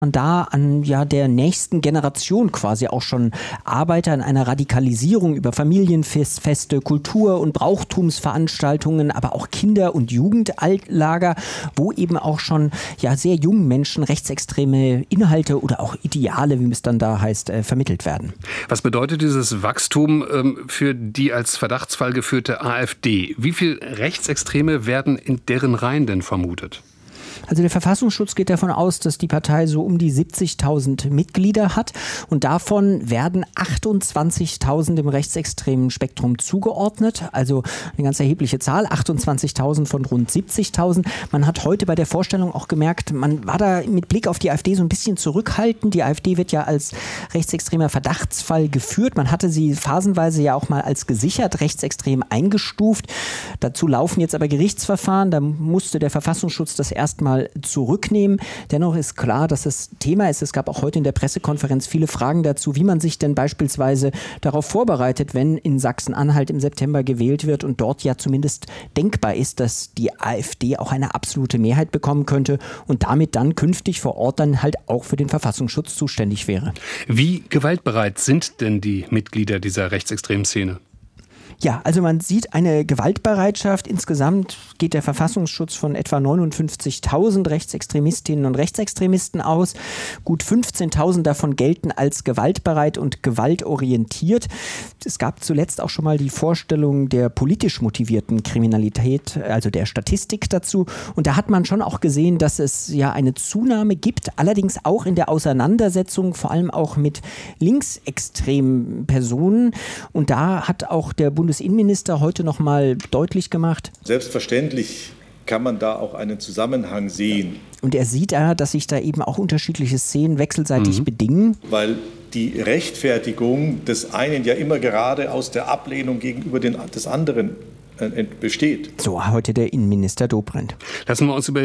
man da an der nächsten Generation quasi auch schon arbeite, an einer Radikalisierung über Familienfeste, Kultur- und Brauchtumsveranstaltungen, aber auch Kinder- und Jugendaltlager, wo eben auch schon sehr jungen Menschen rechtsextreme Inhalte oder auch Ideale, wie es dann da heißt, vermittelt werden. Was bedeutet dieses Wachstum für die als Verdachtsfall geführte AfD? Wie viele Rechtsextreme werden in deren Reihen denn vermutet? Also der Verfassungsschutz geht davon aus, dass die Partei so um die 70.000 Mitglieder hat und davon werden 28.000 im rechtsextremen Spektrum zugeordnet, also eine ganz erhebliche Zahl, 28.000 von rund 70.000. Man hat heute bei der Vorstellung auch gemerkt, man war da mit Blick auf die AfD so ein bisschen zurückhaltend. Die AfD wird ja als rechtsextremer Verdachtsfall geführt. Man hatte sie phasenweise ja auch mal als gesichert rechtsextrem eingestuft. Dazu laufen jetzt aber Gerichtsverfahren. Da musste der Verfassungsschutz das erstmal zurücknehmen. Dennoch ist klar, dass das Thema ist. Es gab auch heute in der Pressekonferenz viele Fragen dazu, wie man sich denn beispielsweise darauf vorbereitet, wenn in Sachsen-Anhalt im September gewählt wird und dort ja zumindest denkbar ist, dass die AfD auch eine absolute Mehrheit bekommen könnte und damit dann künftig vor Ort dann halt auch für den Verfassungsschutz zuständig wäre. Wie gewaltbereit sind denn die Mitglieder dieser rechtsextremen Szene? Ja, also man sieht eine Gewaltbereitschaft. Insgesamt geht der Verfassungsschutz von etwa 59.000 Rechtsextremistinnen und Rechtsextremisten aus. Gut 15.000 davon gelten als gewaltbereit und gewaltorientiert. Es gab zuletzt auch schon mal die Vorstellung der politisch motivierten Kriminalität, also der Statistik dazu. Und da hat man schon auch gesehen, dass es eine Zunahme gibt, allerdings auch in der Auseinandersetzung, vor allem auch mit linksextremen Personen. Und da hat auch der Bundesinnenminister heute noch mal deutlich gemacht: Selbstverständlich kann man da auch einen Zusammenhang sehen. Und er sieht dass sich da eben auch unterschiedliche Szenen wechselseitig bedingen. Weil die Rechtfertigung des einen ja immer gerade aus der Ablehnung gegenüber des anderen besteht. So heute der Innenminister Dobrindt. Lassen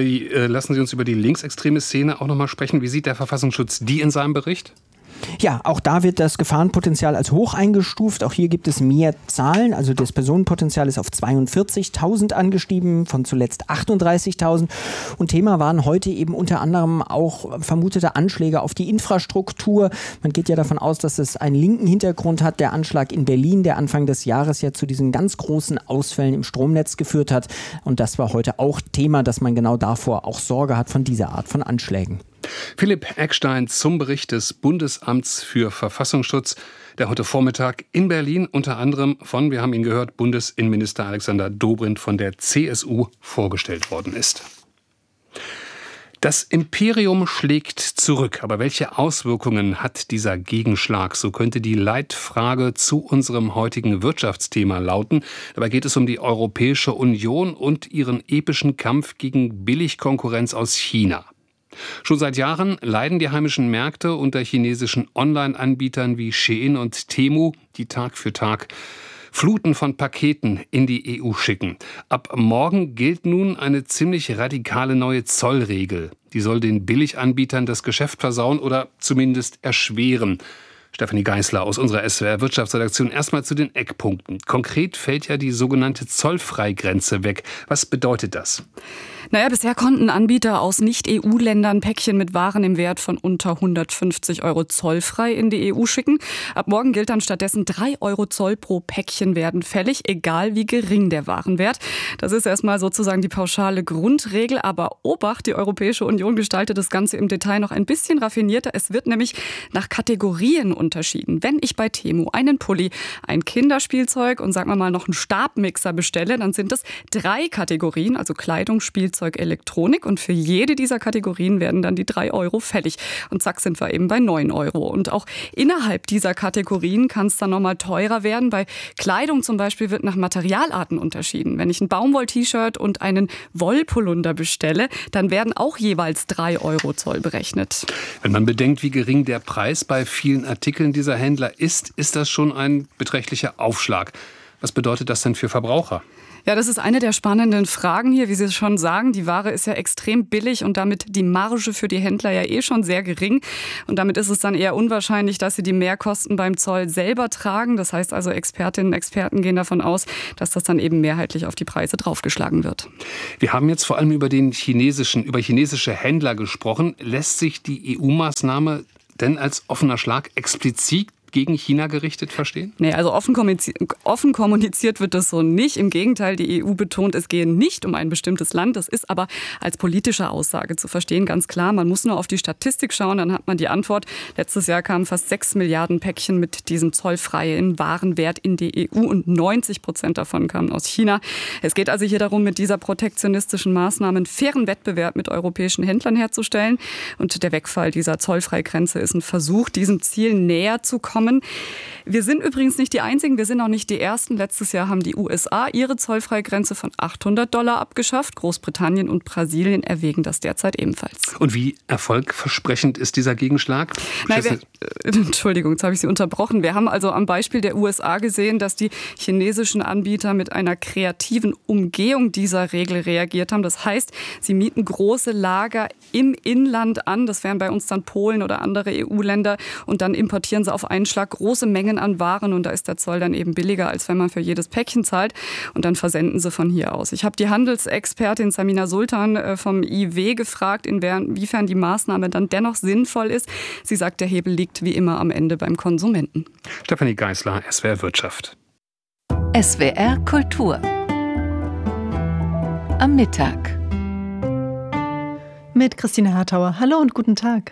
Sie uns über die linksextreme Szene auch noch mal sprechen. Wie sieht der Verfassungsschutz die in seinem Bericht? Ja, auch da wird das Gefahrenpotenzial als hoch eingestuft. Auch hier gibt es mehr Zahlen. Also das Personenpotenzial ist auf 42.000 angestiegen, von zuletzt 38.000. Und Thema waren heute eben unter anderem auch vermutete Anschläge auf die Infrastruktur. Man geht ja davon aus, dass es einen linken Hintergrund hat. Der Anschlag in Berlin, der Anfang des Jahres ja zu diesen ganz großen Ausfällen im Stromnetz geführt hat. Und das war heute auch Thema, dass man genau davor auch Sorge hat von dieser Art von Anschlägen. Philipp Eckstein zum Bericht des Bundesamts für Verfassungsschutz, der heute Vormittag in Berlin unter anderem von, wir haben ihn gehört, Bundesinnenminister Alexander Dobrindt von der CSU vorgestellt worden ist. Das Imperium schlägt zurück. Aber welche Auswirkungen hat dieser Gegenschlag? So könnte die Leitfrage zu unserem heutigen Wirtschaftsthema lauten. Dabei geht es um die Europäische Union und ihren epischen Kampf gegen Billigkonkurrenz aus China. Schon seit Jahren leiden die heimischen Märkte unter chinesischen Online-Anbietern wie Shein und Temu, die Tag für Tag Fluten von Paketen in die EU schicken. Ab morgen gilt nun eine ziemlich radikale neue Zollregel. Die soll den Billiganbietern das Geschäft versauen oder zumindest erschweren. Stefanie Geisler aus unserer SWR-Wirtschaftsredaktion. Erstmal zu den Eckpunkten. Konkret fällt ja die sogenannte Zollfreigrenze weg. Was bedeutet das? Bisher konnten Anbieter aus Nicht-EU-Ländern Päckchen mit Waren im Wert von unter 150 € zollfrei in die EU schicken. Ab morgen gilt dann stattdessen 3 € Zoll pro Päckchen werden fällig, egal wie gering der Warenwert. Das ist erstmal sozusagen die pauschale Grundregel. Aber Obacht, die Europäische Union gestaltet das Ganze im Detail noch ein bisschen raffinierter. Es wird nämlich nach Kategorien unterschieden. Wenn ich bei Temu einen Pulli, ein Kinderspielzeug und sagen wir mal noch einen Stabmixer bestelle, dann sind das 3 Kategorien, also Kleidung, Spielzeug, Elektronik, und für jede dieser Kategorien werden dann die 3 € fällig. Und zack, sind wir eben bei 9 €. Und auch innerhalb dieser Kategorien kann es dann nochmal teurer werden. Bei Kleidung zum Beispiel wird nach Materialarten unterschieden. Wenn ich ein Baumwoll-T-Shirt und einen Wollpolunder bestelle, dann werden auch jeweils 3 € Zoll berechnet. Wenn man bedenkt, wie gering der Preis bei vielen Artikeln dieser Händler ist das schon ein beträchtlicher Aufschlag. Was bedeutet das denn für Verbraucher? Ja, das ist eine der spannenden Fragen hier, wie Sie schon sagen. Die Ware ist ja extrem billig und damit die Marge für die Händler ja schon sehr gering. Und damit ist es dann eher unwahrscheinlich, dass sie die Mehrkosten beim Zoll selber tragen. Das heißt also, Expertinnen und Experten gehen davon aus, dass das dann eben mehrheitlich auf die Preise draufgeschlagen wird. Wir haben jetzt vor allem über chinesische Händler gesprochen. Lässt sich die EU-Maßnahme denn als offener Schlag explizit gegen China gerichtet verstehen? Nee, also offen kommuniziert wird das so nicht. Im Gegenteil, die EU betont, es gehe nicht um ein bestimmtes Land. Das ist aber als politische Aussage zu verstehen, ganz klar. Man muss nur auf die Statistik schauen, dann hat man die Antwort. Letztes Jahr kamen fast 6 Milliarden Päckchen mit diesem zollfreien Warenwert in die EU und 90% davon kamen aus China. Es geht also hier darum, mit dieser protektionistischen Maßnahme einen fairen Wettbewerb mit europäischen Händlern herzustellen. Und der Wegfall dieser Zollfreigrenze ist ein Versuch, diesem Ziel näher zu kommen. Wir sind übrigens nicht die Einzigen, wir sind auch nicht die Ersten. Letztes Jahr haben die USA ihre Zollfreigrenze von $800 abgeschafft. Großbritannien und Brasilien erwägen das derzeit ebenfalls. Und wie erfolgversprechend ist dieser Gegenschlag? Entschuldigung, jetzt habe ich Sie unterbrochen. Wir haben also am Beispiel der USA gesehen, dass die chinesischen Anbieter mit einer kreativen Umgehung dieser Regel reagiert haben. Das heißt, sie mieten große Lager im Inland an. Das wären bei uns dann Polen oder andere EU-Länder. Und dann importieren sie auf einen Schlag große Mengen an Waren. Und da ist der Zoll dann eben billiger, als wenn man für jedes Päckchen zahlt. Und dann versenden sie von hier aus. Ich habe die Handelsexpertin Samina Sultan vom IW gefragt, inwiefern die Maßnahme dann dennoch sinnvoll ist. Sie sagt, der Hebel liegt wie immer am Ende beim Konsumenten. Stefanie Geisler, SWR Wirtschaft. SWR Kultur. Am Mittag. Mit Christine Hartauer. Hallo und guten Tag.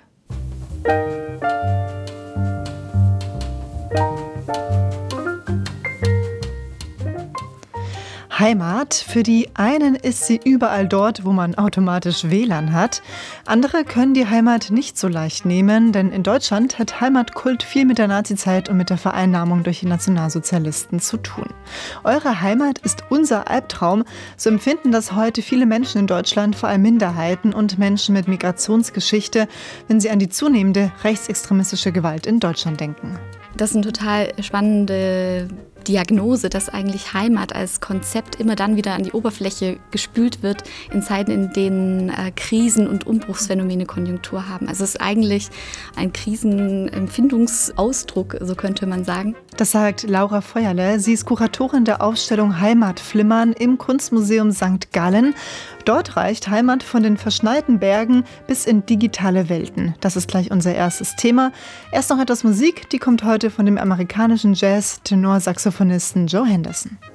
Heimat, für die einen ist sie überall dort, wo man automatisch WLAN hat. Andere können die Heimat nicht so leicht nehmen, denn in Deutschland hat Heimatkult viel mit der Nazizeit und mit der Vereinnahmung durch die Nationalsozialisten zu tun. Eure Heimat ist unser Albtraum, so empfinden das heute viele Menschen in Deutschland, vor allem Minderheiten und Menschen mit Migrationsgeschichte, wenn sie an die zunehmende rechtsextremistische Gewalt in Deutschland denken. Das ist eine total spannende Diagnose, dass eigentlich Heimat als Konzept immer dann wieder an die Oberfläche gespült wird in Zeiten, in denen Krisen und Umbruchsphänomene Konjunktur haben. Also es ist eigentlich ein Krisenempfindungsausdruck, so könnte man sagen. Das sagt Laura Feuerle. Sie ist Kuratorin der Ausstellung Heimatflimmern im Kunstmuseum St. Gallen. Dort reicht Heimat von den verschneiten Bergen bis in digitale Welten. Das ist gleich unser erstes Thema. Erst noch etwas Musik, die kommt heute von dem amerikanischen Jazz-Tenor-Saxophonisten Joe Henderson.